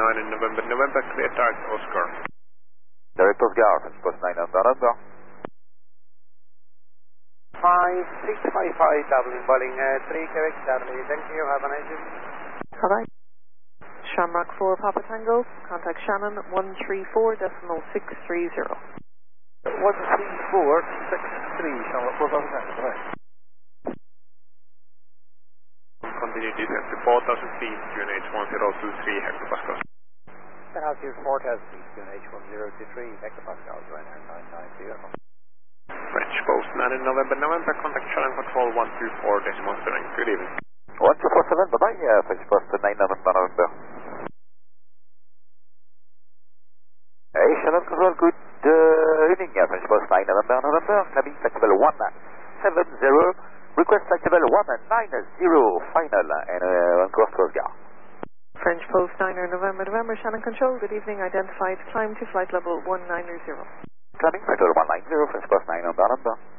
9 in November, November, clear direct Oscar. Direct Oscar, French Post 9 November. 5655 Dublin, Boeing 3 Quebec Charlie, thank you, have a nice day. Alright. Shamrock 4 Papa Tango, contact Shannon 134.630. 13463, Shamrock 4 Papa Tango, correct. Continue descent to 4,000 feet, QNH 1023 hectopascals. Altitude 4,000 feet, QNH 1023 hectopascals, Ryanair 990. French Post 9 in November, November, contact Channel Control 124.7. Good evening. 1247, bye-bye, French Post 9 November. Hey, Channel Control, good evening, French Post 9 November, cabin flight level 170, request flight level 190, final, and on course to Oscar. French Post 9 November, November, Shannon Control, good evening, identified, climb to flight level 190. Climbing flight level 190, French Post 9 November.